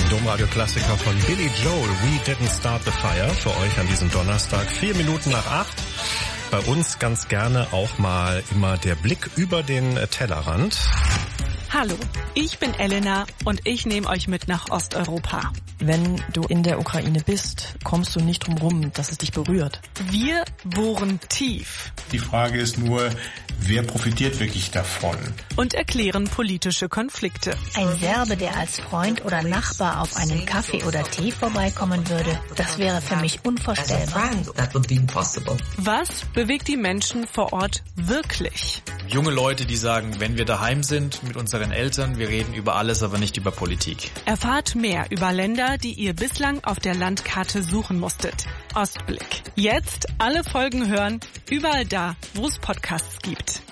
Domradio-Klassiker von Billy Joel, We Didn't Start the Fire, für euch an diesem Donnerstag, 4 Minuten nach 8. Bei uns ganz gerne auch mal immer der Blick über den Tellerrand. Hallo, ich bin Elena und ich nehme euch mit nach Osteuropa. Wenn du in der Ukraine bist, kommst du nicht drum rum, dass es dich berührt. Wir bohren tief. Die Frage ist nur, wer profitiert wirklich davon? Und erklären politische Konflikte. Ein Serbe, der als Freund oder Nachbar auf einen Kaffee oder Tee vorbeikommen würde, das wäre für mich unvorstellbar. Was bewegt die Menschen vor Ort wirklich? Junge Leute, die sagen, wenn wir daheim sind mit unseren Eltern, wir reden über alles, aber nicht über Politik. Erfahrt mehr über Länder, die ihr bislang auf der Landkarte suchen musstet. Ostblick. Jetzt alle Folgen hören, überall da, wo es Podcasts gibt.